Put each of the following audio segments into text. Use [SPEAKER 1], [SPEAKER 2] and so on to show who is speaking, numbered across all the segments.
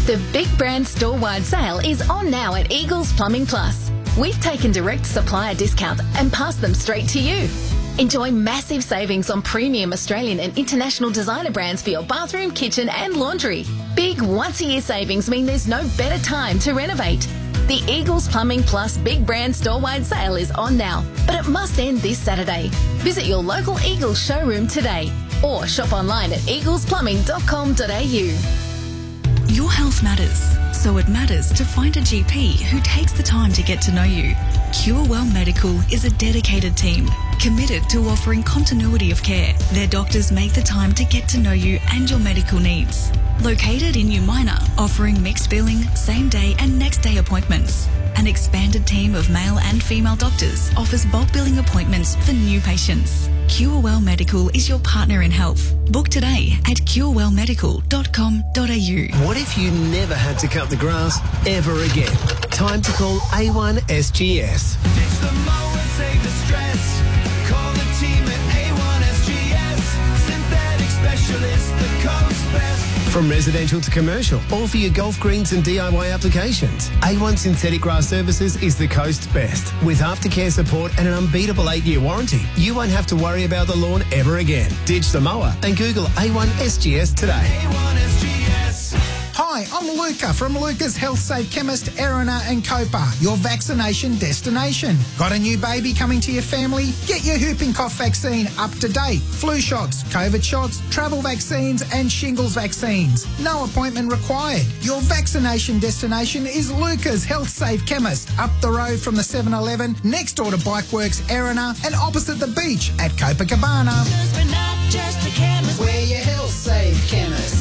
[SPEAKER 1] The big brand store-wide sale is on now at Eagles Plumbing Plus. We've taken direct supplier discounts and passed them straight to you. Enjoy massive savings on premium Australian and international designer brands for your bathroom, kitchen and laundry. Big once-a-year savings mean there's no better time to renovate. The Eagles Plumbing Plus Big Brand Store-wide sale is on now, but it must end this Saturday. Visit your local Eagles showroom today or shop online at eaglesplumbing.com.au.
[SPEAKER 2] Your health matters, so it matters to find a GP who takes the time to get to know you. CureWell Medical is a dedicated team committed to offering continuity of care. Their doctors make the time to get to know you and your medical needs. Located in Umina, offering mixed billing, same-day and next-day appointments. An expanded team of male and female doctors offers bulk billing appointments for new patients. CureWell Medical is your partner in health. Book today at curewellmedical.com.au.
[SPEAKER 3] What if you never had to cut the grass ever again? Time to call A1 SGS.
[SPEAKER 4] Ditch the mower, save the stress. Call the team at A1 SGS. Synthetic specialist, the coast best.
[SPEAKER 3] From residential to commercial, all for your golf greens and DIY applications. A1 Synthetic Grass Services is the coast's best. With aftercare support and an unbeatable 8-year warranty, you won't have to worry about the lawn ever again. Ditch the mower and Google A1 SGS today.
[SPEAKER 4] A1 SGS.
[SPEAKER 5] Hi, I'm Luca from Luca's Health Safe Chemist, Erina and Copa, your vaccination destination. Got a new baby coming to your family? Get your whooping cough vaccine up to date. Flu shots, COVID shots, travel vaccines and shingles vaccines. No appointment required. Your vaccination destination is Luca's Health Safe Chemist, up the road from the 7-Eleven, next door to Bikeworks, Erina and opposite the beach at Copacabana.
[SPEAKER 4] We're not just a chemist.
[SPEAKER 5] We're your Health Safe Chemist.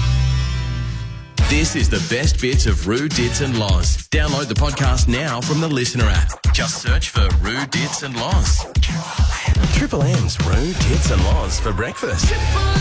[SPEAKER 6] This is the best bits of Roo, Dits and Loz. Download the podcast now from the Listener app. Just search for Roo, Dits and Loz. Triple M's Roo, Dits and Loz for breakfast.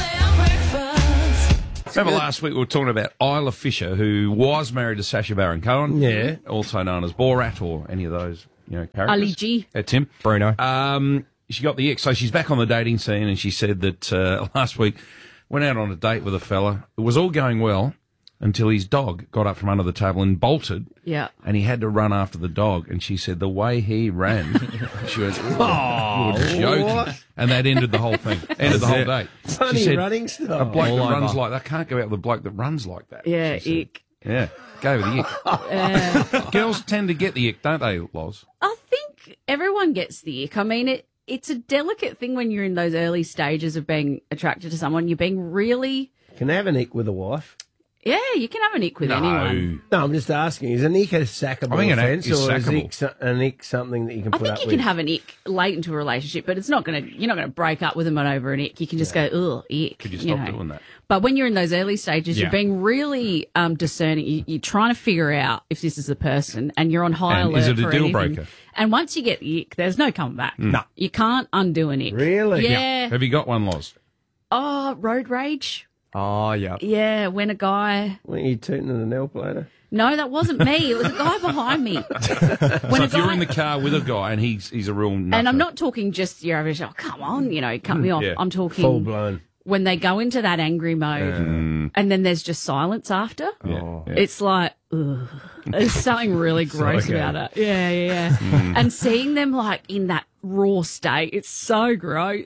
[SPEAKER 7] Remember last week we were talking about Isla Fisher, who was married to Sacha Baron Cohen.
[SPEAKER 8] Yeah.
[SPEAKER 7] Also known as Borat or any of those, characters.
[SPEAKER 9] Ali G.
[SPEAKER 7] Tim.
[SPEAKER 8] Bruno.
[SPEAKER 7] She got the ick. So she's back on the dating scene and she said that last week went out on a date with a fella. It was all going well until his dog got up from under the table and bolted.
[SPEAKER 9] Yeah.
[SPEAKER 7] And he had to run after the dog. And she said the way he ran, she went, oh, you were joking.
[SPEAKER 8] What?
[SPEAKER 7] And that ended the whole thing. Ended the whole date.
[SPEAKER 8] Funny
[SPEAKER 7] She said,
[SPEAKER 8] running stuff.
[SPEAKER 7] a bloke
[SPEAKER 8] All
[SPEAKER 7] that runs
[SPEAKER 8] over.
[SPEAKER 7] like that can't go out with a bloke that runs like that.
[SPEAKER 9] Yeah,
[SPEAKER 7] she said.
[SPEAKER 9] ick.
[SPEAKER 7] Yeah, go with the ick. Girls tend to get the ick, don't they, Loz?
[SPEAKER 9] I think everyone gets the ick. I mean, it's a delicate thing when you're in those early stages of being attracted to someone. You're being really...
[SPEAKER 8] Can have an ick with a wife.
[SPEAKER 9] Yeah, you can have an ick with anyone.
[SPEAKER 8] No, I'm just asking. Is an ick a sackable
[SPEAKER 7] I think an ick
[SPEAKER 8] offence,
[SPEAKER 7] is
[SPEAKER 8] or
[SPEAKER 7] sackable.
[SPEAKER 8] is an ick something that you can
[SPEAKER 9] I
[SPEAKER 8] put
[SPEAKER 9] think
[SPEAKER 8] up
[SPEAKER 9] you
[SPEAKER 8] with?
[SPEAKER 9] can have an ick late into a relationship, but you're not going to break up with them over an ick. You can just go, ugh, ick.
[SPEAKER 7] Could you stop doing that?
[SPEAKER 9] But when you're in those early stages,
[SPEAKER 7] Yeah.
[SPEAKER 9] you're being really discerning. You're trying to figure out if this is the person, and you're on high
[SPEAKER 7] And
[SPEAKER 9] alert
[SPEAKER 7] is it a
[SPEAKER 9] for
[SPEAKER 7] deal
[SPEAKER 9] anything.
[SPEAKER 7] breaker?
[SPEAKER 9] And once you get the ick, there's no coming back.
[SPEAKER 7] No.
[SPEAKER 9] You can't undo an ick.
[SPEAKER 8] Really?
[SPEAKER 9] Yeah.
[SPEAKER 7] Have you got one, Loz?
[SPEAKER 9] Oh, road rage.
[SPEAKER 10] Oh, yeah.
[SPEAKER 9] Yeah, when a guy...
[SPEAKER 8] Weren't you tooting in the nail plater?
[SPEAKER 9] No, that wasn't me. It was a guy behind me.
[SPEAKER 7] So if you're in the car with a guy and he's a real nutter.
[SPEAKER 9] And I'm not talking just your average, oh, come on, cut me off.
[SPEAKER 7] Yeah.
[SPEAKER 9] I'm talking...
[SPEAKER 8] Full blown.
[SPEAKER 9] When they go into that angry mode and then there's just silence after.
[SPEAKER 7] Yeah.
[SPEAKER 9] It's like, ugh. There's something really gross
[SPEAKER 8] okay.
[SPEAKER 9] about it. Yeah. And seeing them like in that raw state, it's so gross.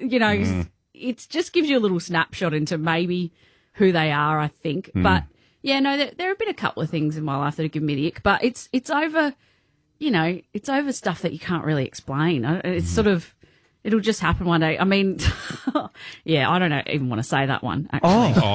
[SPEAKER 9] It just gives you a little snapshot into maybe who they are, I think. But yeah, no, there have been a couple of things in my life that have given me the ick, but it's over, it's over stuff that you can't really explain. It's sort of, it'll just happen one day. I mean, yeah, I don't even want to say that one, actually.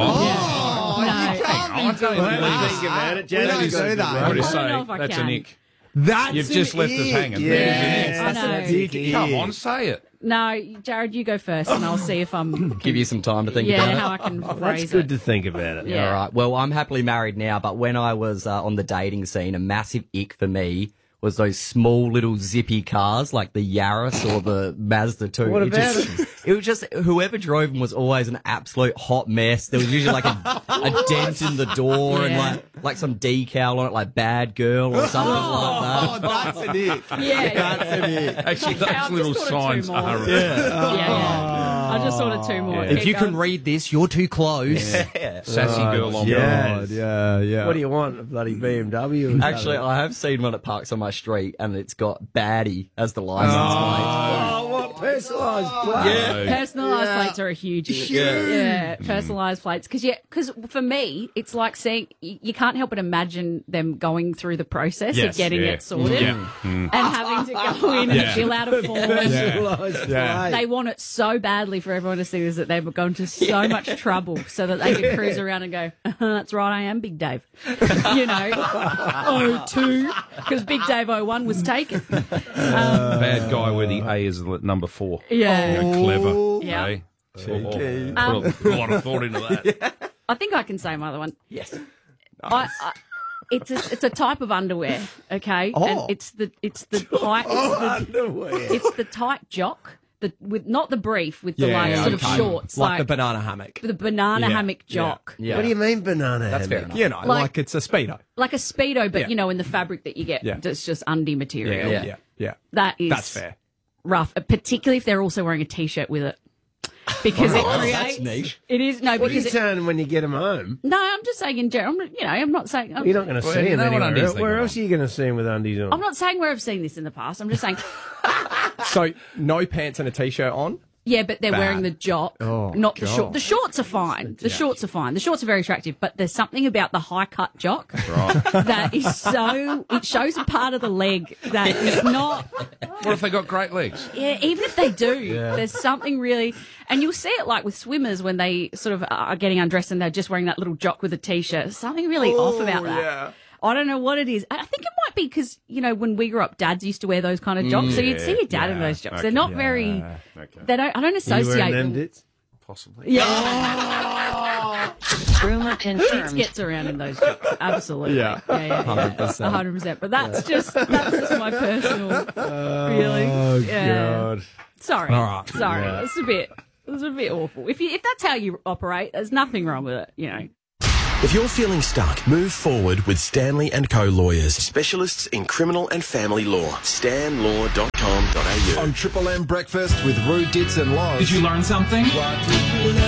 [SPEAKER 8] Think about it.
[SPEAKER 10] We don't
[SPEAKER 8] Jazz.
[SPEAKER 10] do that.
[SPEAKER 7] What do you
[SPEAKER 9] I don't
[SPEAKER 7] say?
[SPEAKER 9] know if I
[SPEAKER 7] That's
[SPEAKER 9] can.
[SPEAKER 7] an ick.
[SPEAKER 10] That's
[SPEAKER 7] You've just left us hanging.
[SPEAKER 8] Yeah.
[SPEAKER 9] I know.
[SPEAKER 8] That's an ick.
[SPEAKER 7] Come on, say it.
[SPEAKER 9] No, Jared, you go first, and I'll see if I'm...
[SPEAKER 10] Give you some time to think about it.
[SPEAKER 9] how I can
[SPEAKER 8] That's
[SPEAKER 9] phrase
[SPEAKER 8] good
[SPEAKER 9] it.
[SPEAKER 8] to think about it.
[SPEAKER 9] Yeah.
[SPEAKER 10] All right. Well, I'm happily married now, but when I was on the dating scene, a massive ick for me was those small little zippy cars like the Yaris or the Mazda 2.
[SPEAKER 8] What about
[SPEAKER 10] it was just, whoever drove them was always an absolute hot mess. There was usually like a dent in the door
[SPEAKER 9] Yeah.
[SPEAKER 10] and like some decal on it, like bad girl or something like that.
[SPEAKER 8] that's an ick.
[SPEAKER 9] Yeah.
[SPEAKER 10] That's an ick.
[SPEAKER 7] Actually,
[SPEAKER 9] Okay,
[SPEAKER 7] those
[SPEAKER 9] I've
[SPEAKER 7] little
[SPEAKER 9] just thought of two
[SPEAKER 7] signs
[SPEAKER 9] more.
[SPEAKER 7] are...
[SPEAKER 9] Yeah. I just ordered 2 more.
[SPEAKER 7] Yeah.
[SPEAKER 10] If
[SPEAKER 9] Keep
[SPEAKER 10] you can
[SPEAKER 9] going.
[SPEAKER 10] read this, you're too close.
[SPEAKER 7] Sassy girl on
[SPEAKER 8] yeah.
[SPEAKER 7] board.
[SPEAKER 10] Yeah.
[SPEAKER 8] What do you want? A bloody BMW? Or
[SPEAKER 10] Actually,
[SPEAKER 8] something?
[SPEAKER 10] I have seen one at Parks on my street, and it's got Baddie as the license plate.
[SPEAKER 8] Oh, what personalised play?
[SPEAKER 9] Personalised plates are a huge issue. Yeah, personalised plates. Because for me, it's like seeing, you can't help but imagine them going through the process
[SPEAKER 7] Yes,
[SPEAKER 9] of getting
[SPEAKER 7] yeah.
[SPEAKER 9] it sorted
[SPEAKER 7] Yeah.
[SPEAKER 9] and having to go in and
[SPEAKER 7] Yeah.
[SPEAKER 9] fill out a form.
[SPEAKER 8] Personalised play.
[SPEAKER 9] They want it so badly for everyone to see this that they've gone to so much trouble so that they can cruise around and go, that's right, I am Big Dave. 02, because Big Dave 01 was taken.
[SPEAKER 7] Bad guy where the A is number 4.
[SPEAKER 9] Yeah.
[SPEAKER 7] Clever.
[SPEAKER 9] Yeah.
[SPEAKER 7] Eh?
[SPEAKER 8] Cheeky.
[SPEAKER 7] Put a lot of thought into that.
[SPEAKER 9] I think I can say my other one.
[SPEAKER 10] Yes.
[SPEAKER 9] It's a type of underwear, okay? And it's the tight it's the tight jock, with not the brief, with the sort of shorts,
[SPEAKER 11] like the banana hammock.
[SPEAKER 9] the banana hammock jock.
[SPEAKER 10] Yeah.
[SPEAKER 8] What do you mean banana?
[SPEAKER 10] That's fair
[SPEAKER 8] hammock?
[SPEAKER 10] enough.
[SPEAKER 11] You know, like it's a Speedo.
[SPEAKER 9] Like a Speedo, but
[SPEAKER 11] Yeah.
[SPEAKER 9] in the fabric that you get,
[SPEAKER 11] Yeah.
[SPEAKER 9] it's just undie material.
[SPEAKER 11] Yeah.
[SPEAKER 9] That is
[SPEAKER 11] That's fair.
[SPEAKER 9] rough, particularly if they're also wearing a t-shirt with it, because it creates.
[SPEAKER 10] That's niche.
[SPEAKER 9] It is no,
[SPEAKER 8] What are you
[SPEAKER 9] because
[SPEAKER 8] saying when you get them home?
[SPEAKER 9] no. I'm just saying in general. I'm not saying.
[SPEAKER 8] You're not going to
[SPEAKER 7] Well,
[SPEAKER 8] see
[SPEAKER 7] you
[SPEAKER 8] them
[SPEAKER 7] know what
[SPEAKER 8] anywhere.
[SPEAKER 7] undies they
[SPEAKER 8] Where
[SPEAKER 7] got
[SPEAKER 8] else are you going to see them with undies on?
[SPEAKER 9] I'm not saying where I've seen this in the past. I'm just saying.
[SPEAKER 11] So no pants and a t-shirt on.
[SPEAKER 9] Yeah, but they're
[SPEAKER 11] Bad.
[SPEAKER 9] wearing the jock, not the short. The shorts are fine. The shorts are fine. The shorts are very attractive, but there's something about the high cut jock that is so. It shows a part of the leg that is not.
[SPEAKER 7] What if they got great legs?
[SPEAKER 9] Yeah, even if they do, there's something really, and you'll see it like with swimmers when they sort of are getting undressed and they're just wearing that little jock with a t-shirt. There's something really off about that.
[SPEAKER 11] yeah.
[SPEAKER 9] I don't know what it is. I think it might be because, when we grew up, dads used to wear those kind of jocks. So you'd see your dad in those jocks. They're not very, they don't, I don't
[SPEAKER 8] You wearing
[SPEAKER 9] associate
[SPEAKER 8] them
[SPEAKER 9] them.
[SPEAKER 8] dits?
[SPEAKER 7] Possibly.
[SPEAKER 9] Yeah.
[SPEAKER 12] Rumor
[SPEAKER 9] Keats
[SPEAKER 12] confirmed.
[SPEAKER 9] gets around in those jocks. Absolutely.
[SPEAKER 11] Yeah.
[SPEAKER 10] 100%.
[SPEAKER 9] 100%. But that's just my personal feeling.
[SPEAKER 8] Oh,
[SPEAKER 9] Yeah.
[SPEAKER 8] God.
[SPEAKER 9] Sorry.
[SPEAKER 11] All right.
[SPEAKER 9] Sorry.
[SPEAKER 11] Yeah.
[SPEAKER 9] It's a bit awful. If that's how you operate, there's nothing wrong with it,
[SPEAKER 6] If you're feeling stuck, move forward with Stanley & Co. Lawyers, specialists in criminal and family law. stanlaw.com.au.
[SPEAKER 13] On Triple M Breakfast with Roo, Dits and Loz.
[SPEAKER 14] Did you learn something?
[SPEAKER 13] What did we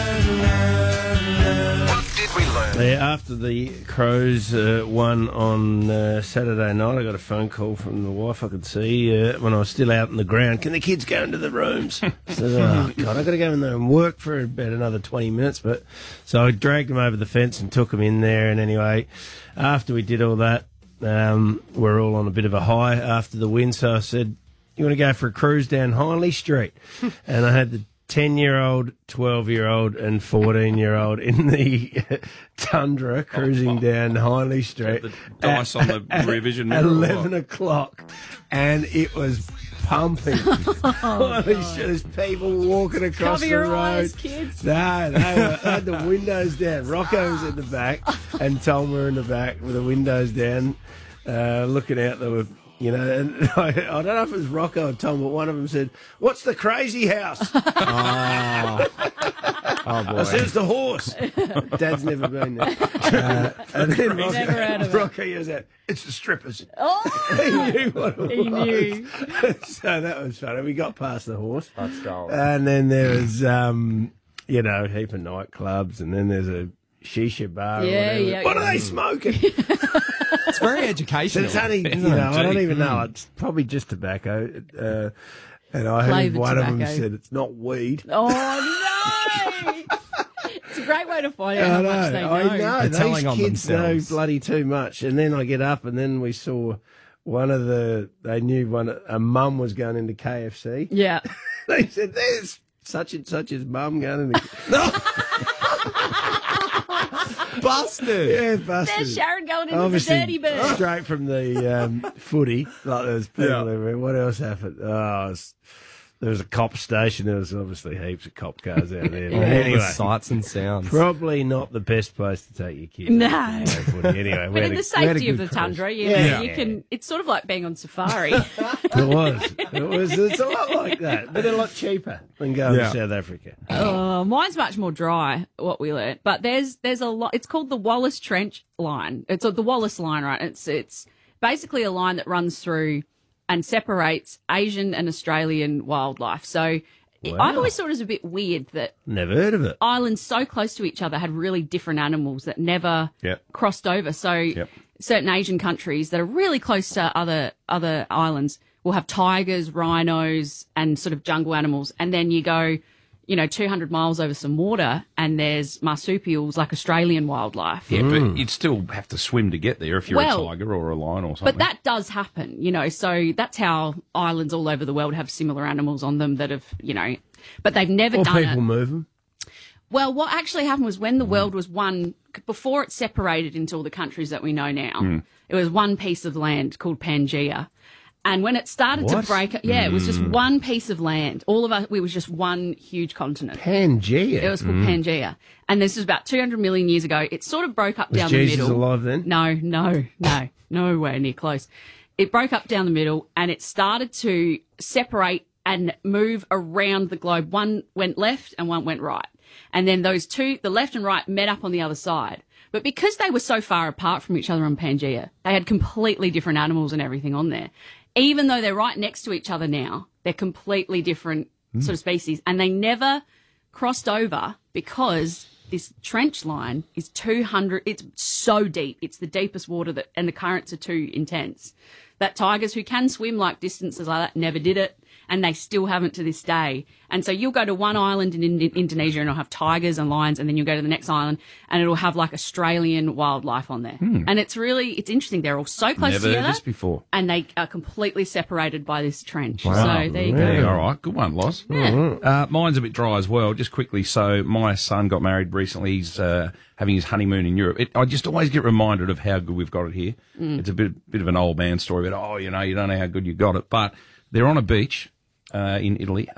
[SPEAKER 13] learn?
[SPEAKER 8] Yeah, after the Crows won on Saturday night, I got a phone call from the wife I could see when I was still out in the ground. Can the kids go into the rooms? I said, oh, God, I've got to go in there and work for about another 20 minutes. So I dragged them over the fence and took them in there. And anyway, after we did all that, we're all on a bit of a high after the win. So I said, you want to go for a cruise down Hindley Street? And I had the 10-year-old, 12-year-old and 14-year-old in the Tundra cruising down Hindley Street.
[SPEAKER 7] The dice on the rear vision mirror.
[SPEAKER 8] 11 o'clock. And it was pumping. There's people walking across
[SPEAKER 9] Cover
[SPEAKER 8] the
[SPEAKER 9] your
[SPEAKER 8] road.
[SPEAKER 9] eyes, kids.
[SPEAKER 8] No, they had the windows down. Rocco was in the back and Tom were in the back with the windows down, looking out. They were... and I don't know if it was Rocco or Tom, but one of them said, "What's the crazy house?"
[SPEAKER 11] Oh, boy.
[SPEAKER 8] I said, "It's the horse." Dad's never been there. And then
[SPEAKER 9] Never heard of it.
[SPEAKER 8] Rocco yells out, "It's the strippers."
[SPEAKER 9] Oh,
[SPEAKER 8] He knew what it
[SPEAKER 9] he
[SPEAKER 8] was.
[SPEAKER 9] knew.
[SPEAKER 8] So that was funny. We got past the horse.
[SPEAKER 10] Let's go.
[SPEAKER 8] And then there was, a heap of nightclubs, and then there's a shisha bar.
[SPEAKER 9] Yeah,
[SPEAKER 8] or whatever.
[SPEAKER 9] yeah,
[SPEAKER 8] What
[SPEAKER 9] yeah.
[SPEAKER 8] are they smoking?
[SPEAKER 11] It's very
[SPEAKER 8] So
[SPEAKER 11] educational.
[SPEAKER 8] it's only, I don't even know. It's probably just tobacco. And I heard
[SPEAKER 9] Flavoured
[SPEAKER 8] one of them
[SPEAKER 9] tobacco.
[SPEAKER 8] said it's not weed.
[SPEAKER 9] Oh, no. It's a great way to find out how much they know.
[SPEAKER 8] I know.
[SPEAKER 11] They're
[SPEAKER 8] These
[SPEAKER 11] telling on
[SPEAKER 8] kids know
[SPEAKER 11] themselves.
[SPEAKER 8] bloody too much. And then I get up, and then we saw they knew a mum was going into KFC.
[SPEAKER 9] Yeah.
[SPEAKER 8] They said, "There's such and such's mum going into."
[SPEAKER 11] Busted.
[SPEAKER 8] Yeah, busted.
[SPEAKER 9] There's Sharon going into
[SPEAKER 8] Obviously,
[SPEAKER 9] the dirty bird.
[SPEAKER 8] straight from the footy. Like there's people
[SPEAKER 11] Yeah.
[SPEAKER 8] everywhere. What else happened? There was a cop station. There was obviously heaps of cop cars out there. But
[SPEAKER 10] All the
[SPEAKER 8] anyway,
[SPEAKER 10] sights and sounds.
[SPEAKER 8] probably not the best place to take your kids.
[SPEAKER 9] No.
[SPEAKER 8] out to play footy. Anyway,
[SPEAKER 9] But in the safety of the tundra, you can. It's sort of like being on safari.
[SPEAKER 8] It was. It's a lot like that, but a lot cheaper than going
[SPEAKER 11] Yeah.
[SPEAKER 8] to South Africa.
[SPEAKER 9] Mine's much more dry. What we learnt, but there's a lot. It's called the Wallace Trench line. It's the Wallace line, right? It's basically a line that runs through and separates Asian and Australian wildlife. So I've always thought it was a bit weird that
[SPEAKER 8] Never heard of it.
[SPEAKER 9] islands so close to each other had really different animals that never crossed over. So certain Asian countries that are really close to other islands will have tigers, rhinos, and sort of jungle animals. And then you go, 200 miles over some water and there's marsupials, like Australian wildlife.
[SPEAKER 7] Yeah, but you'd still have to swim to get there if you're a tiger or a lion or something.
[SPEAKER 9] But that does happen, so that's how islands all over the world have similar animals on them that have, but they've never
[SPEAKER 8] Or
[SPEAKER 9] done it.
[SPEAKER 8] people move them.
[SPEAKER 9] Well, what actually happened was when the world was one, before it separated into all the countries that we know now, it was one piece of land called Pangaea. And when it started to break, it was just one piece of land. All of us, we was just one huge continent.
[SPEAKER 8] Pangaea.
[SPEAKER 9] It was called Pangaea. And this was about 200 million years ago. It sort of broke up down
[SPEAKER 8] Jesus
[SPEAKER 9] the middle.
[SPEAKER 8] alive then?
[SPEAKER 9] No, nowhere near close. It broke up down the middle and it started to separate and move around the globe. One went left and one went right. And then those two, the left and right, met up on the other side. But because they were so far apart from each other on Pangaea, they had completely different animals and everything on there. Even though they're right next to each other now, they're completely different sort of species. And they never crossed over because this trench line is 200. It's so deep. It's the deepest water and the currents are too intense. That tigers who can swim like distances like that never did it. And they still haven't to this day. And so you'll go to one island in Indonesia and it'll have tigers and lions, and then you'll go to the next island and it'll have like Australian wildlife on there. And it's interesting. They're all so close
[SPEAKER 7] Never
[SPEAKER 9] together.
[SPEAKER 7] heard this before.
[SPEAKER 9] And they are completely separated by this trench.
[SPEAKER 7] Wow.
[SPEAKER 9] So there you go.
[SPEAKER 7] Yeah, all right. Good one, Loz.
[SPEAKER 9] Yeah.
[SPEAKER 7] Mine's a bit dry as well. Just quickly, so my son got married recently. He's having his honeymoon in Europe. I just always get reminded of how good we've got it here. It's a bit of an old man story, but, you don't know how good you got it. But they're on a beach in Italy,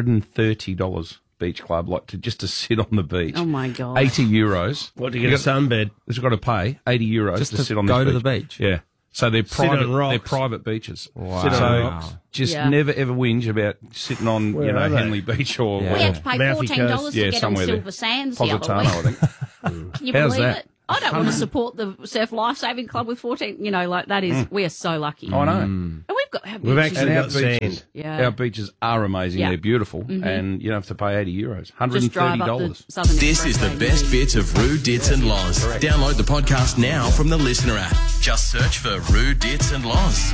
[SPEAKER 7] $130 beach club, just to sit on the beach.
[SPEAKER 9] Oh, my God.
[SPEAKER 7] €80.
[SPEAKER 8] What, to get a sunbed?
[SPEAKER 7] They've got to pay €80
[SPEAKER 12] Just
[SPEAKER 7] to
[SPEAKER 12] to
[SPEAKER 7] sit on
[SPEAKER 12] go
[SPEAKER 7] this
[SPEAKER 12] to
[SPEAKER 7] beach.
[SPEAKER 12] the beach?
[SPEAKER 7] Yeah. So they're
[SPEAKER 8] Sit on
[SPEAKER 7] private.
[SPEAKER 8] rocks.
[SPEAKER 7] They're private beaches.
[SPEAKER 12] Wow.
[SPEAKER 8] Sit on
[SPEAKER 7] So
[SPEAKER 8] rocks.
[SPEAKER 7] just
[SPEAKER 9] Yeah.
[SPEAKER 7] never ever whinge about sitting on
[SPEAKER 8] Where are they?
[SPEAKER 7] Henley Beach or
[SPEAKER 12] Yeah.
[SPEAKER 9] We had to pay
[SPEAKER 8] Mouthy
[SPEAKER 9] $14
[SPEAKER 8] Coast.
[SPEAKER 9] to get on
[SPEAKER 7] somewhere
[SPEAKER 9] Silver
[SPEAKER 7] there.
[SPEAKER 9] Sands the other
[SPEAKER 7] Positano,
[SPEAKER 9] week.
[SPEAKER 7] I think.
[SPEAKER 9] Can you
[SPEAKER 7] How's
[SPEAKER 9] believe
[SPEAKER 7] that?
[SPEAKER 9] it? I don't want to support the Surf Life Saving Club with 14. That is, we are so lucky.
[SPEAKER 7] I know.
[SPEAKER 9] And we've got
[SPEAKER 8] We've
[SPEAKER 9] beaches.
[SPEAKER 8] actually
[SPEAKER 7] And our
[SPEAKER 8] got sand.
[SPEAKER 7] beaches,
[SPEAKER 9] Yeah.
[SPEAKER 7] our beaches are amazing.
[SPEAKER 9] Yeah.
[SPEAKER 7] They're beautiful, and you don't have to pay €80.
[SPEAKER 9] Just drive up the
[SPEAKER 7] $130.
[SPEAKER 9] Southern
[SPEAKER 6] This is the
[SPEAKER 9] Expressway.
[SPEAKER 6] best bits of Roo, Dits and Loz. Download the podcast now from the Listener app. Just search for Roo, Dits and Loz.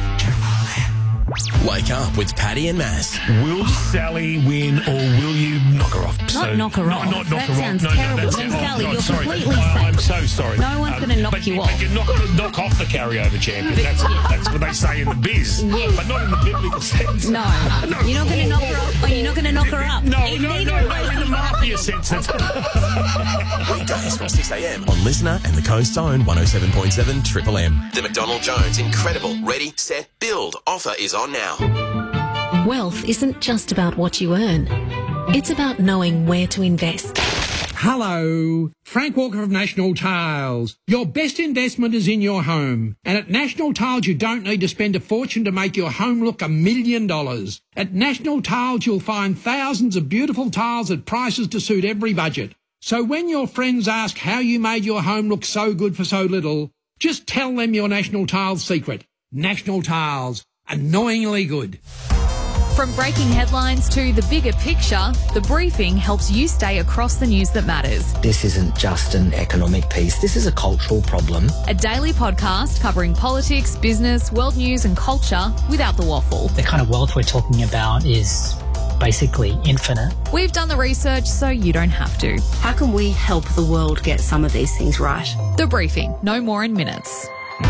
[SPEAKER 6] Wake up with Paddy and Mass.
[SPEAKER 14] Will Sally win or will you knock her off?
[SPEAKER 15] Not knock her off.
[SPEAKER 14] Not knock
[SPEAKER 15] That
[SPEAKER 14] her
[SPEAKER 15] sounds
[SPEAKER 14] off. No,
[SPEAKER 15] terrible.
[SPEAKER 14] that's
[SPEAKER 15] Then,
[SPEAKER 14] it.
[SPEAKER 15] Sally, you're
[SPEAKER 14] sorry.
[SPEAKER 15] completely
[SPEAKER 14] I'm
[SPEAKER 15] safe.
[SPEAKER 14] so sorry.
[SPEAKER 15] No one's gonna knock
[SPEAKER 14] but
[SPEAKER 15] you off.
[SPEAKER 14] You knock off the carryover champion. That's what they say in the biz.
[SPEAKER 15] Yes.
[SPEAKER 14] But not in the biblical sense.
[SPEAKER 15] No. You're not going to knock her off, or you're not going to knock her up.
[SPEAKER 14] No,
[SPEAKER 15] In
[SPEAKER 14] in the mafia sense.
[SPEAKER 6] Weekdays from 6am on Listener and the Coast Zone 107.7 Triple M. The McDonald Jones Incredible Ready, Set, Build offer is on now.
[SPEAKER 16] Wealth isn't just about what you earn. It's about knowing where to invest.
[SPEAKER 17] Hello, Frank Walker of National Tiles. Your best investment is in your home. And at National Tiles, you don't need to spend a fortune to make your home look $1 million. At National Tiles, you'll find thousands of beautiful tiles at prices to suit every budget. So when your friends ask how you made your home look so good for so little, just tell them your National Tiles secret. National Tiles, annoyingly good.
[SPEAKER 18] From breaking headlines to the bigger picture, The Briefing helps you stay across the news that matters.
[SPEAKER 19] This isn't just an economic piece. This is a cultural problem.
[SPEAKER 18] A daily podcast covering politics, business, world news and culture without the waffle.
[SPEAKER 20] The kind of wealth we're talking about is basically infinite.
[SPEAKER 18] We've done the research so you don't have to.
[SPEAKER 21] How can we help the world get some of these things right?
[SPEAKER 18] The Briefing, no more in minutes.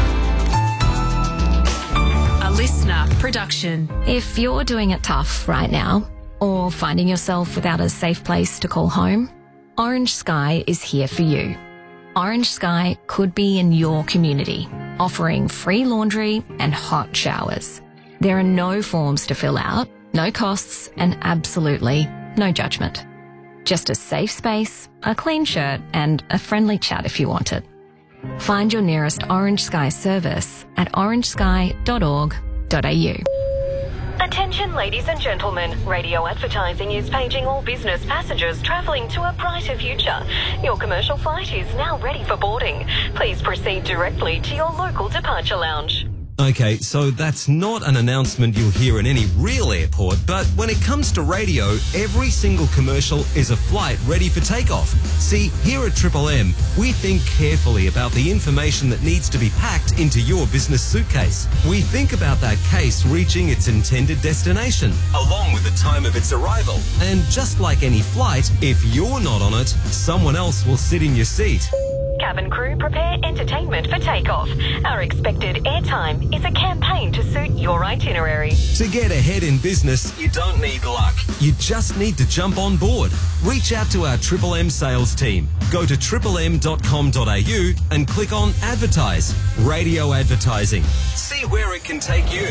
[SPEAKER 16] Listener production. If you're doing it tough right now, or finding yourself without a safe place to call home, Orange Sky is here for you. Orange Sky could be in your community, offering free laundry and hot showers. There are no forms to fill out, no costs, and absolutely no judgment. Just a safe space, a clean shirt, and a friendly chat if you want it. Find your nearest Orange Sky service at orangesky.org.au.
[SPEAKER 22] Attention ladies and gentlemen, radio advertising is paging all business passengers travelling to a brighter future. Your commercial flight is now ready for boarding. Please proceed directly to your local departure lounge.
[SPEAKER 1] Okay, so that's not an announcement you'll hear in any real airport, but when it comes to radio, every single commercial is a flight ready for takeoff. See, here at Triple M, we think carefully about the information that needs to be packed into your business suitcase. We think about that case reaching its intended destination, along with the time of its arrival. And just like any flight, if you're not on it, someone else will sit in your seat.
[SPEAKER 22] Cabin crew, prepare entertainment for takeoff. Our expected airtime is a campaign to suit your itinerary.
[SPEAKER 1] To get ahead in business, you don't need luck. You just need to jump on board. Reach out to our Triple M sales team. Go to triplem.com.au and click on Advertise. Radio advertising. See where it can take you.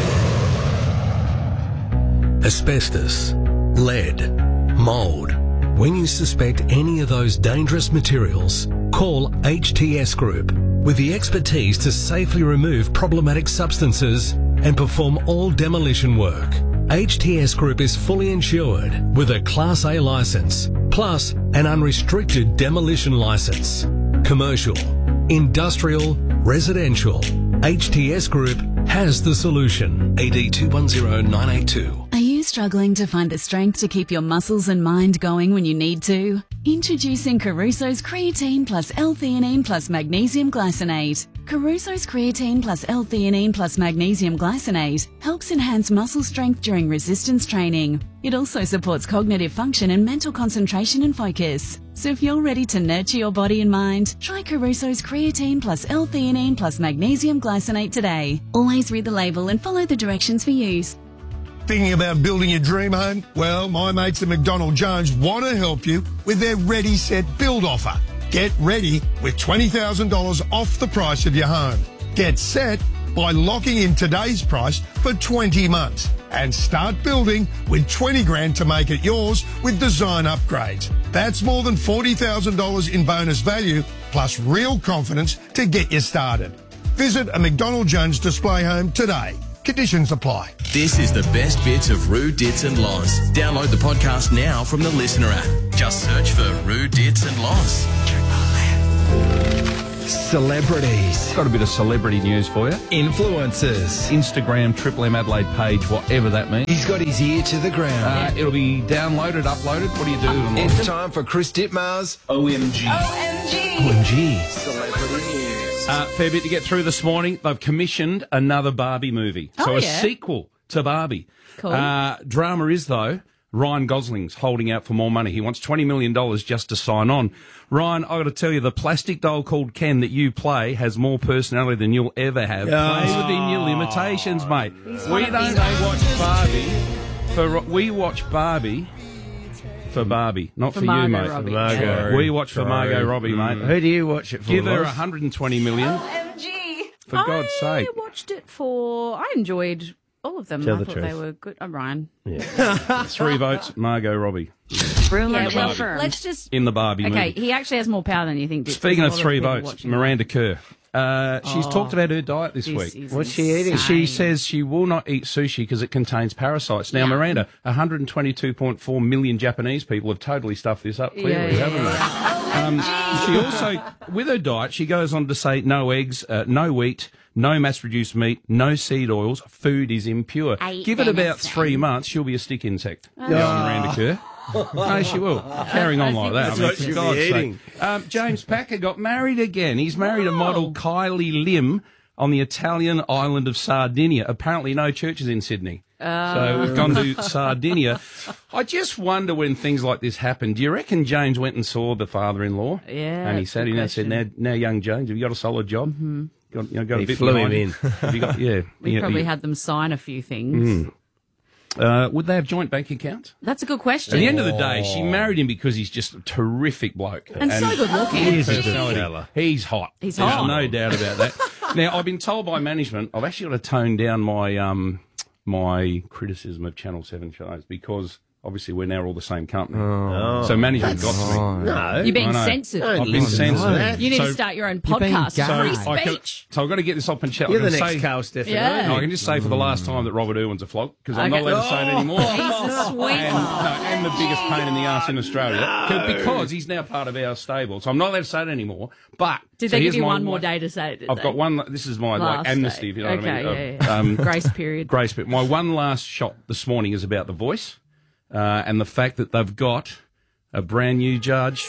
[SPEAKER 12] Asbestos, lead, mould. When you suspect any of those dangerous materials, call HTS Group with the expertise to safely remove problematic substances and perform all demolition work. HTS Group is fully insured with a Class A licence, plus an unrestricted demolition licence. Commercial, industrial, residential. HTS Group has the solution. AD 210982.
[SPEAKER 2] Are you struggling to find the strength to keep your muscles and mind going when you need to? Introducing Caruso's Creatine plus L-theanine plus Magnesium Glycinate. Caruso's Creatine plus L-theanine plus Magnesium Glycinate helps enhance muscle strength during resistance training. It also supports cognitive function and mental concentration and focus. So if you're ready to nurture your body and mind, try Caruso's Creatine plus L-theanine plus Magnesium Glycinate today. Always read the label and follow the directions for use.
[SPEAKER 23] Thinking about building your dream home? Well, my mates at McDonald Jones want to help you with their Ready Set Build offer. Get ready with $20,000 off the price of your home. Get set by locking in today's price for 20 months and start building with 20 grand to make it yours with design upgrades. That's more than $40,000 in bonus value plus real confidence to get you started. Visit a McDonald Jones display home today. Conditions apply.
[SPEAKER 6] This is the best bits of Roo, Dits and Loz. Download the podcast now from the Listener app. Just search for Roo, Dits and Loz.
[SPEAKER 7] Celebrities. Got a bit of celebrity news for you.
[SPEAKER 24] Influencers.
[SPEAKER 7] Instagram, Triple M Adelaide page, whatever that means.
[SPEAKER 24] He's got his ear to the ground.
[SPEAKER 7] It'll be downloaded, uploaded. What do you do?
[SPEAKER 24] It's time for Chris Dittmar's OMG.
[SPEAKER 7] OMG.
[SPEAKER 24] Celebrity news.
[SPEAKER 7] Fair bit to get through this morning. They've commissioned another Barbie movie. So a sequel to Barbie.
[SPEAKER 9] Cool.
[SPEAKER 7] Drama is, though, Ryan Gosling's holding out for more money. He wants $20 million just to sign on. Ryan, I've got to tell you, the plastic doll called Ken that you play has more personality than you'll ever have. Play within your limitations, mate. We don't watch Barbie. We watch Barbie for Barbie, not for you, mate.
[SPEAKER 8] For Margot.
[SPEAKER 7] We watch for Margot Robbie, mate.
[SPEAKER 8] Who do you watch it for?
[SPEAKER 7] Give her
[SPEAKER 8] Loz?
[SPEAKER 7] 120 million.
[SPEAKER 9] OMG.
[SPEAKER 7] For God's sake.
[SPEAKER 9] I watched it I enjoyed all of them.
[SPEAKER 7] Tell
[SPEAKER 9] I
[SPEAKER 7] the
[SPEAKER 9] thought
[SPEAKER 7] truth.
[SPEAKER 9] they were good. I'm Ryan.
[SPEAKER 7] Yeah. 3 votes, Margot Robbie.
[SPEAKER 9] Brilliant.
[SPEAKER 7] Barbie.
[SPEAKER 9] Let's just.
[SPEAKER 7] In the Barbie
[SPEAKER 9] Okay,
[SPEAKER 7] movie.
[SPEAKER 9] he actually has more power than you think. Dits.
[SPEAKER 7] Speaking
[SPEAKER 9] There's
[SPEAKER 7] of
[SPEAKER 9] a lot
[SPEAKER 7] 3
[SPEAKER 9] people
[SPEAKER 7] votes,
[SPEAKER 9] watching.
[SPEAKER 7] Miranda Kerr. She's talked about her diet this
[SPEAKER 9] This
[SPEAKER 7] week.
[SPEAKER 9] is What's she eating?
[SPEAKER 7] She says she will not eat sushi because it contains parasites. Now, Miranda, 122.4 million Japanese people have totally stuffed this up clearly, haven't they? She also, with her diet, she goes on to say no eggs, no wheat, no mass-produced meat, no seed oils. Food is impure. Give it about 3 months, she'll be a stick insect. Miranda Kerr. No, she will. Carrying on like that.
[SPEAKER 8] That's what
[SPEAKER 7] for
[SPEAKER 8] she'll
[SPEAKER 7] God's
[SPEAKER 8] be eating.
[SPEAKER 7] sake. James Packer got married again. He's married a model, Kylie Lim, on the Italian island of Sardinia. Apparently no churches in Sydney. So we've gone to Sardinia. I just wonder when things like this happen. Do you reckon James went and saw the father-in-law?
[SPEAKER 9] Yeah.
[SPEAKER 7] And he sat in and said, now young James, have you got a solid job?
[SPEAKER 9] Mm-hmm.
[SPEAKER 7] Got a
[SPEAKER 8] He
[SPEAKER 7] bit
[SPEAKER 8] flew
[SPEAKER 7] behind
[SPEAKER 8] him
[SPEAKER 7] you?
[SPEAKER 8] in.
[SPEAKER 7] Have you got, yeah.
[SPEAKER 9] We probably had them sign a few things.
[SPEAKER 7] Would they have joint bank accounts?
[SPEAKER 9] That's a good question.
[SPEAKER 7] At the end of the day, she married him because he's just a terrific bloke.
[SPEAKER 9] And so good looking.
[SPEAKER 7] He is a
[SPEAKER 9] Personality.
[SPEAKER 7] fella. He's hot.
[SPEAKER 9] He's
[SPEAKER 7] There's
[SPEAKER 9] hot.
[SPEAKER 7] no doubt about that. Now, I've been told by management, I've actually got to tone down my my criticism of Channel 7 shows because Obviously, we're now all the same company.
[SPEAKER 8] Oh.
[SPEAKER 7] So management got to me.
[SPEAKER 8] No.
[SPEAKER 9] You're being
[SPEAKER 7] I know.
[SPEAKER 9] censored.
[SPEAKER 7] I've been censored.
[SPEAKER 9] You need to
[SPEAKER 7] So-
[SPEAKER 9] start your own
[SPEAKER 10] You're being
[SPEAKER 9] podcast.
[SPEAKER 10] gay.
[SPEAKER 9] Free speech.
[SPEAKER 7] So I've got to get this off and chat.
[SPEAKER 8] You're
[SPEAKER 7] I
[SPEAKER 8] the
[SPEAKER 7] can
[SPEAKER 8] next
[SPEAKER 7] say-
[SPEAKER 8] Carl Stefano.
[SPEAKER 9] Yeah.
[SPEAKER 7] No, I can just say for the last time that Robert Irwin's a flog because I'm
[SPEAKER 9] Okay.
[SPEAKER 7] not allowed to say it anymore.
[SPEAKER 9] He's a sweetheart.
[SPEAKER 7] And the biggest pain in the arse in Australia because he's now part of our stable. So I'm not allowed to say it anymore. But
[SPEAKER 9] Did
[SPEAKER 7] so
[SPEAKER 9] they give
[SPEAKER 7] here's
[SPEAKER 9] you
[SPEAKER 7] my
[SPEAKER 9] one more day to say it? did
[SPEAKER 7] I've
[SPEAKER 9] they?
[SPEAKER 7] got one. This is my
[SPEAKER 9] Last
[SPEAKER 7] amnesty,
[SPEAKER 9] day.
[SPEAKER 7] if you know what I mean.
[SPEAKER 9] Okay, yeah. Grace period.
[SPEAKER 7] Grace period. My one last shot this morning is about The Voice and the fact that they've got a brand new judge.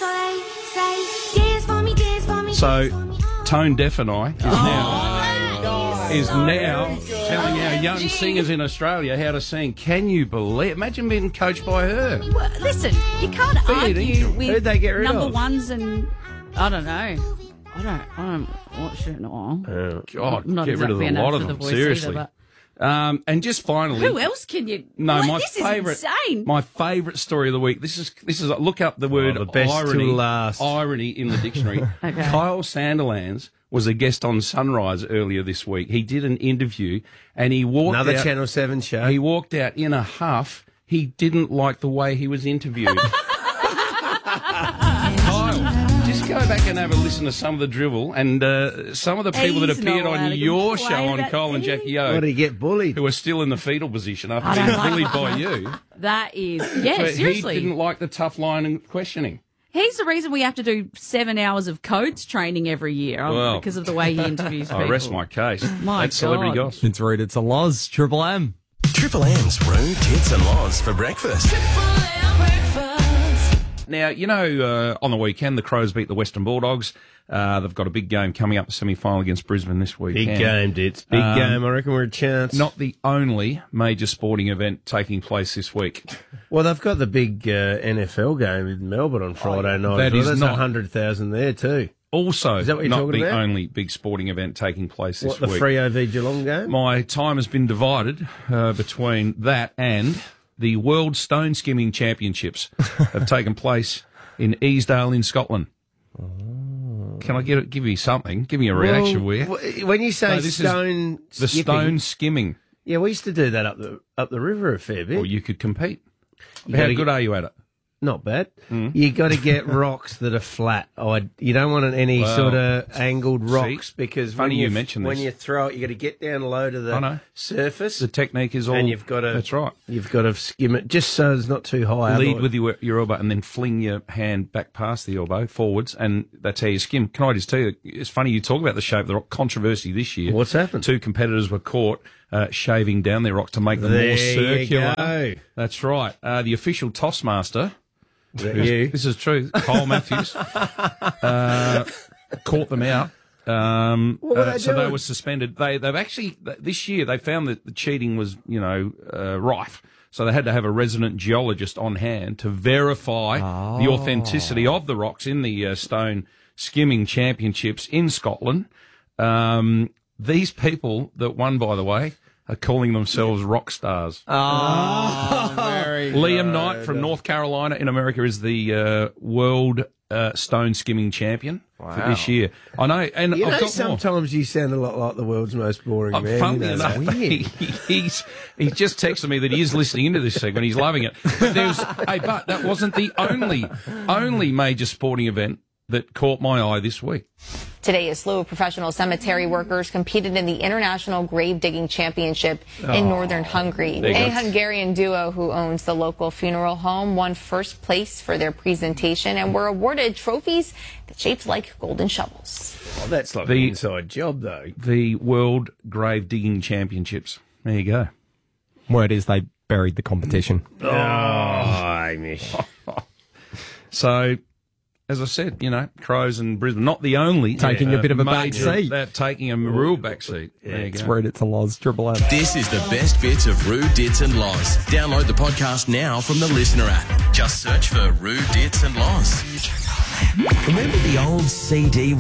[SPEAKER 7] So Tone Deaf and I is now telling our young singers in Australia how to sing. Can you believe? Imagine being coached by her.
[SPEAKER 9] Well, listen, you can't argue with
[SPEAKER 8] Who'd they get rid
[SPEAKER 9] number
[SPEAKER 8] of?
[SPEAKER 9] ones and I don't know. I don't watch it. No.
[SPEAKER 7] God,
[SPEAKER 9] I'm not
[SPEAKER 7] get rid of
[SPEAKER 9] exactly
[SPEAKER 7] a
[SPEAKER 9] an
[SPEAKER 7] lot
[SPEAKER 9] ad
[SPEAKER 7] of
[SPEAKER 9] for The
[SPEAKER 7] them.
[SPEAKER 9] Voice
[SPEAKER 7] Seriously.
[SPEAKER 9] either,
[SPEAKER 7] And just finally,
[SPEAKER 9] who else can you?
[SPEAKER 7] No,
[SPEAKER 9] Like,
[SPEAKER 7] my
[SPEAKER 9] this
[SPEAKER 7] favourite.
[SPEAKER 9] is insane.
[SPEAKER 7] My favourite story of the week. This is. Look up the word
[SPEAKER 8] the best
[SPEAKER 7] irony.
[SPEAKER 8] till last.
[SPEAKER 7] Irony in the dictionary.
[SPEAKER 9] Okay.
[SPEAKER 7] Kyle Sandilands was a guest on Sunrise earlier this week. He did an interview, and he walked
[SPEAKER 8] Another
[SPEAKER 7] out.
[SPEAKER 8] Channel 7 show.
[SPEAKER 7] He walked out in a huff. He didn't like the way he was interviewed. Kyle, just go back and have a listen to some of the drivel and some of the people that
[SPEAKER 9] He's
[SPEAKER 7] appeared
[SPEAKER 9] not allowed
[SPEAKER 7] on
[SPEAKER 9] to
[SPEAKER 7] your
[SPEAKER 9] complain
[SPEAKER 7] show on
[SPEAKER 9] about
[SPEAKER 7] Kyle and Jackie O.
[SPEAKER 8] What did he get bullied?
[SPEAKER 7] Who are still in the fetal position after
[SPEAKER 9] I
[SPEAKER 7] being
[SPEAKER 9] don't like
[SPEAKER 7] bullied by you.
[SPEAKER 9] That is, yeah,
[SPEAKER 7] But
[SPEAKER 9] seriously.
[SPEAKER 7] he didn't like the tough line and questioning.
[SPEAKER 9] He's the reason we have to do 7 hours of codes training every year
[SPEAKER 7] Well,
[SPEAKER 9] because of the way he interviews people.
[SPEAKER 7] I rest my case.
[SPEAKER 9] My
[SPEAKER 7] That's celebrity
[SPEAKER 9] God.
[SPEAKER 7] gossip.
[SPEAKER 10] It's Rude, it's a Loz, Triple M.
[SPEAKER 6] Triple M's Rude Tits and Loz for breakfast.
[SPEAKER 7] Now, you know, on the weekend, the Crows beat the Western Bulldogs. They've got a big game coming up, the semi-final against Brisbane this weekend.
[SPEAKER 8] Big game, Dits. Big game. I reckon we're a chance.
[SPEAKER 7] Not the only major sporting event taking place this week.
[SPEAKER 8] Well, they've got the big NFL game in Melbourne on Friday night.
[SPEAKER 7] that
[SPEAKER 8] Well,
[SPEAKER 7] is
[SPEAKER 8] There's
[SPEAKER 7] not-
[SPEAKER 8] 100,000 there too.
[SPEAKER 7] Also,
[SPEAKER 8] Is that what you're
[SPEAKER 7] not
[SPEAKER 8] talking
[SPEAKER 7] the
[SPEAKER 8] about?
[SPEAKER 7] only big sporting event taking place this
[SPEAKER 8] What, the
[SPEAKER 7] week.
[SPEAKER 8] Freo v Geelong game?
[SPEAKER 7] My time has been divided between that and the World Stone Skimming Championships have taken place in Easdale in Scotland. Can I give you something? Give me a reaction, will you?
[SPEAKER 8] When you say
[SPEAKER 7] No, this is
[SPEAKER 8] stone
[SPEAKER 7] the
[SPEAKER 8] skipping,
[SPEAKER 7] stone skimming.
[SPEAKER 8] Yeah, we used to do that up the river a fair bit.
[SPEAKER 7] Well, you could compete.
[SPEAKER 8] You
[SPEAKER 7] How
[SPEAKER 8] gotta
[SPEAKER 7] good
[SPEAKER 8] get-
[SPEAKER 7] are you at it?
[SPEAKER 8] Not bad. You got to get rocks that are flat. You don't want any
[SPEAKER 7] Well,
[SPEAKER 8] sort of angled
[SPEAKER 7] see,
[SPEAKER 8] rocks because
[SPEAKER 7] funny
[SPEAKER 8] when
[SPEAKER 7] you mention
[SPEAKER 8] when
[SPEAKER 7] this.
[SPEAKER 8] you throw it, you got to get down low to
[SPEAKER 7] I know.
[SPEAKER 8] the surface.
[SPEAKER 7] The technique is all.
[SPEAKER 8] and you've got to.
[SPEAKER 7] That's right.
[SPEAKER 8] You've got to skim it just so it's not too high.
[SPEAKER 7] Lead
[SPEAKER 8] otherwise-
[SPEAKER 7] with your elbow and then fling your hand back past the elbow forwards, and that's how you skim. Can I just tell you, it's funny you talk about the shape of the rock. Controversy this year.
[SPEAKER 8] What's happened?
[SPEAKER 7] 2 competitors were caught shaving down their rock to make them
[SPEAKER 8] There
[SPEAKER 7] more
[SPEAKER 8] you
[SPEAKER 7] circular.
[SPEAKER 8] go.
[SPEAKER 7] That's right. The official tossmaster,
[SPEAKER 8] that you?
[SPEAKER 7] this is true, Cole Matthews, caught them out.
[SPEAKER 8] What were they
[SPEAKER 7] So they
[SPEAKER 8] doing?
[SPEAKER 7] were suspended. They've actually this year they found that the cheating was rife. So they had to have a resident geologist on hand to verify the authenticity of the rocks in the Stone Skimming Championships in Scotland. These people that won, by the way, are calling themselves rock stars.
[SPEAKER 10] Very
[SPEAKER 7] Liam Knight from North Carolina in America is the world stone skimming champion for this year. I know, and
[SPEAKER 8] You
[SPEAKER 7] I've
[SPEAKER 8] know,
[SPEAKER 7] got more.
[SPEAKER 8] sometimes you sound a lot like the world's most boring man.
[SPEAKER 7] Funnily
[SPEAKER 8] You know
[SPEAKER 7] enough,
[SPEAKER 8] that?
[SPEAKER 7] he's just texted me that he is listening into this segment. He's loving it. But but that wasn't the only major sporting event that caught my eye this week.
[SPEAKER 3] Today, a slew of professional cemetery workers competed in the International Grave Digging Championship in northern Hungary.
[SPEAKER 7] There you
[SPEAKER 3] A
[SPEAKER 7] go.
[SPEAKER 3] Hungarian duo who owns the local funeral home won first place for their presentation and were awarded trophies that shaped like golden shovels.
[SPEAKER 8] Oh, that's like an inside job, though.
[SPEAKER 7] The World Grave Digging Championships. There you go.
[SPEAKER 11] Word is they buried the competition.
[SPEAKER 8] Oh, Amish.
[SPEAKER 7] So, as I said, Crows and Brisbane, not the only
[SPEAKER 11] Taking a bit of a back
[SPEAKER 7] major-
[SPEAKER 11] seat.
[SPEAKER 7] They're taking a real back seat. There you
[SPEAKER 11] It's
[SPEAKER 7] go.
[SPEAKER 11] Rude, it's a Loz, Triple M.
[SPEAKER 6] This is the best bits of Rude Dits and Loz. Download the podcast now from the Listener app. Just search for Rude Dits and Loz.
[SPEAKER 4] Remember the old CD